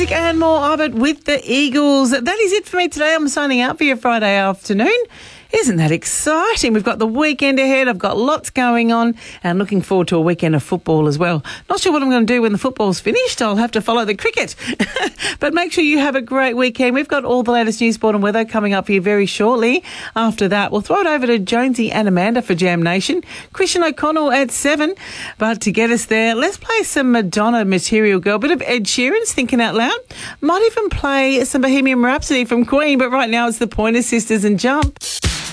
music and more of it with the Eagles. That is it for me today. I'm signing out for your Friday afternoon. Isn't that exciting? We've got the weekend ahead. I've got lots going on and looking forward to a weekend of football as well. Not sure what I'm going to do when the football's finished. I'll have to follow the cricket. But make sure you have a great weekend. We've got all the latest news, sport and weather coming up for you very shortly. After that, we'll throw it over to Jonesy and Amanda for Jam Nation. Christian O'Connell at 7. But to get us there, let's play some Madonna, Material Girl. Bit of Ed Sheeran's Thinking Out Loud. Might even play some Bohemian Rhapsody from Queen. But right now it's the Pointer Sisters and Jump.